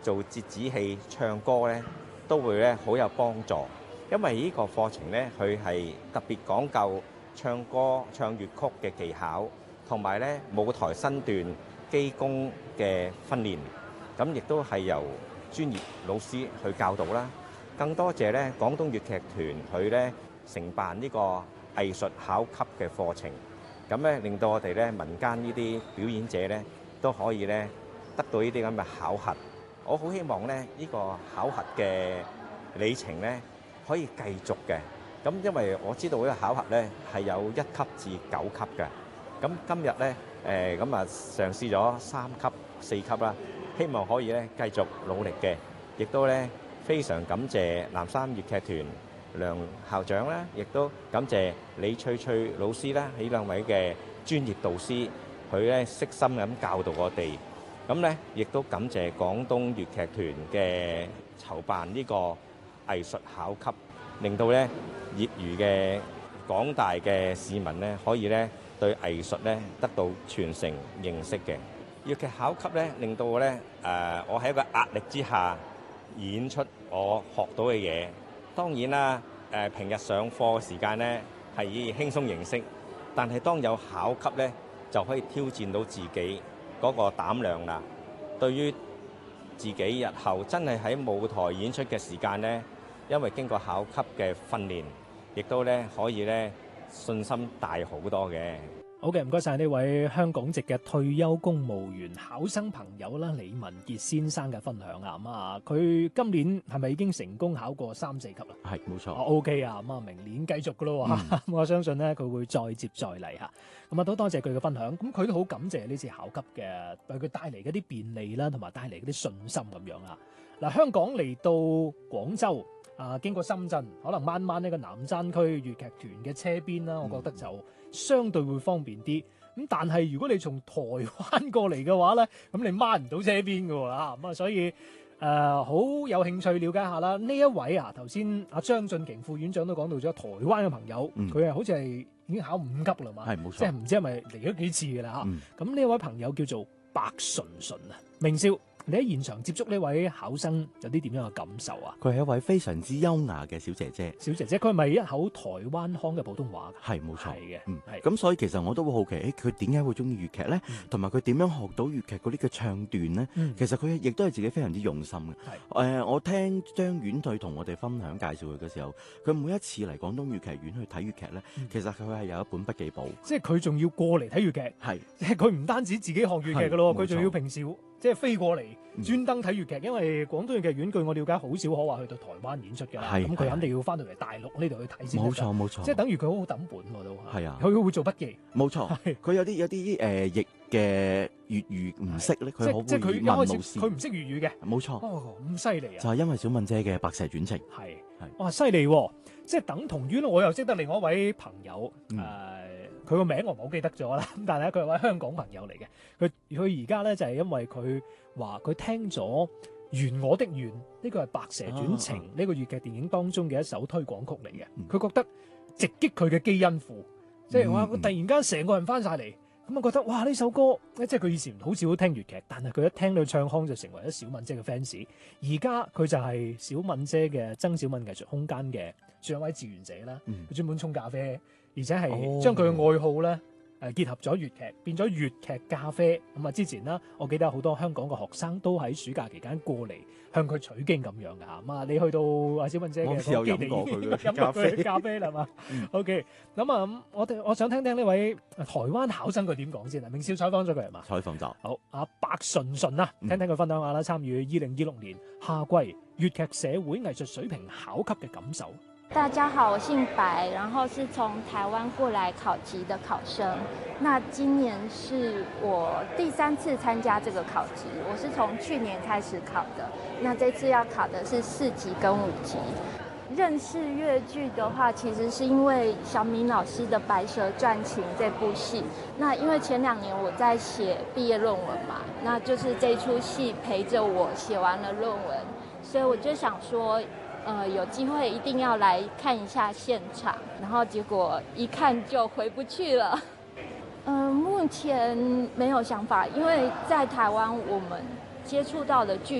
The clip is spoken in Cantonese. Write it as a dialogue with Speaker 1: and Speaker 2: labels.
Speaker 1: 做折子戲、唱歌咧，都會咧好有幫助。因為呢個課程咧，佢係特別講究唱歌、唱粵曲嘅技巧，同埋咧舞台身段、基功嘅訓練。咁亦都係由專業老師去教導啦。更多謝咧廣東粵劇團佢咧承辦呢個藝術考級嘅課程，咁咧令到我哋咧民間呢啲表演者咧都可以咧得到呢啲咁嘅考核。我好希望咧呢個考核嘅里程咧可以繼續嘅。咁因為我知道呢個考核咧係有1級至9級嘅。咁今日咧咁啊嘗試咗3級、4級啦，希望可以咧繼續努力嘅。亦都咧非常感謝南山粵劇團梁校長啦，亦都感謝李翠翠老師啦，呢兩位嘅專業導師，佢咧悉心咁教導我哋。咁咧亦都感謝廣東粵劇團嘅籌辦呢個藝術考級，令到咧業餘嘅廣大嘅市民咧可以咧對藝術咧得到傳承認識嘅。粵劇考級咧令到我咧我喺一個壓力之下演出我學到嘅嘢。當然啦，平日上課嘅時間咧係以輕鬆形式，但係當有考級咧就可以挑戰到自己嗰個膽量啦。對於自己日後真係喺舞台演出嘅時間咧，因為經過考級嘅訓練，亦都咧可以咧信心大好多嘅。
Speaker 2: 好嘅，唔該晒呢位香港籍嘅退休公務員考生朋友啦，李文傑先生嘅分享啊。咁啊，佢今年係咪已經成功考過3、4級啦？
Speaker 3: 係，冇錯。
Speaker 2: OK 啊，咁啊，明年繼續噶咯喎。我相信咧，佢會再接再厲嚇。咁啊，都多謝佢嘅分享。咁佢都好感謝呢次考級嘅，為佢帶嚟嗰啲便利啦，同埋帶嚟嗰啲信心咁樣啦。嗱，香港嚟到廣州。經過深圳，可能掹呢個南山區粵劇團嘅車邊啦，我覺得就相對會方便啲。咁但係如果你從台灣過嚟嘅話咧，咁你掹唔到車邊㗎喎。咁啊，所以好有興趣了解下啦。呢一位頭先阿張俊瓊副院長都講到咗台灣嘅朋友，佢係好似係已經考5級啦嘛，
Speaker 3: 係冇錯，
Speaker 2: 即係唔知係咪嚟咗幾次㗎啦嚇。咁呢一位朋友叫做白純純啊，明少。你喺現場接觸呢位考生有啲點樣嘅感受啊？
Speaker 3: 佢係一位非常之優雅嘅小姐姐。
Speaker 2: 小姐姐，佢係咪一口台灣腔嘅普通話㗎？
Speaker 3: 係冇錯，
Speaker 2: 係嘅。
Speaker 3: 咁所以其實我都會好奇，佢點解會中意粵劇咧？同埋佢點樣學到粵劇嗰啲嘅唱段咧？其實佢亦都係自己非常之用心嘅。我聽張婉退同我哋分享介紹佢嘅時候，佢每一次嚟廣東粵劇院去睇粵劇咧，其實佢係有一本筆記簿。
Speaker 2: 即係佢仲要過嚟睇粵劇，即係佢唔單止自己學粵劇㗎咯，佢仲要平時即係飛過嚟專登睇粵劇，因為廣東粵劇院據我了解好少可話去到台灣演出㗎啦。咁佢肯定要翻到嚟大陸呢度去睇先。
Speaker 3: 冇錯，
Speaker 2: 即係等於佢好抌本喎都。
Speaker 3: 係啊，
Speaker 2: 佢會做筆記。
Speaker 3: 冇錯，佢有啲譯嘅粵語唔識咧，佢好
Speaker 2: 即係佢一開始佢唔識粵語嘅。
Speaker 3: 冇錯。
Speaker 2: 咁犀利啊！
Speaker 3: 就係因為小敏姐嘅白蛇傳情。
Speaker 2: 係。哇，犀利喎！即係等同於我又識得另外一位朋友佢個名我唔係好記得咗啦，咁但係佢係位香港朋友嚟嘅。佢而家咧就係因為佢話佢聽咗《緣我的緣》呢個係《白蛇傳情》呢個粵劇電影當中嘅一首推廣曲嚟嘅。佢覺得直擊佢嘅基因庫，即係話佢突然間成個人翻晒嚟，咁啊覺得哇呢首歌即係佢以前好少好聽粵劇，但係佢一聽到唱腔就成為咗小敏姐嘅 fans。而家佢就係小敏姐嘅曾小敏藝術空間嘅最後一位志願者啦。佢專門沖咖啡。而且係將佢嘅愛好咧結合咗粵劇，變咗粵劇咖啡。咁啊，之前啦，我記得好多香港嘅學生都喺暑假期間過嚟向佢取經咁樣㗎嚇。咁啊，你去到阿小敏姐嘅基地，飲過佢嘅咖啡啦嘛？OK，咁啊，我想聽聽呢位台灣考生佢點講先啊？明少採訪咗佢係嘛？
Speaker 3: 採訪咗。
Speaker 2: 好，阿白純純啊，聽聽佢分享下啦，參與2026年夏季粵劇社會藝術水平考級嘅感受。
Speaker 4: 大家好，我姓白，然後是從台灣過來考級的考生。那今年是我第3次參加這個考級，我是從去年開始考的。那這次要考的是4級跟5級。認識粵劇的話，其實是因為小敏老師的《白蛇傳情》這部戲。那因為前2年我在寫畢業論文嘛，那就是這出戲陪着我寫完了論文，所以我就想說有機會一定要來看一下現場，然後結果一看就回不去了。目前沒有想法，因為在台灣我們接觸到的劇